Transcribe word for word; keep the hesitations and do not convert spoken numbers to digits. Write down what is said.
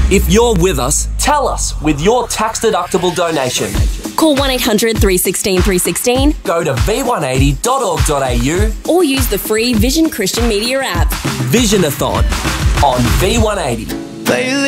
If you're with us, tell us with your tax-deductible donation. Call one eight hundred three one six three one six, Go to v one eighty dot org dot a u or use the free Vision Christian Media app. Visionathon on V one eighty. Lately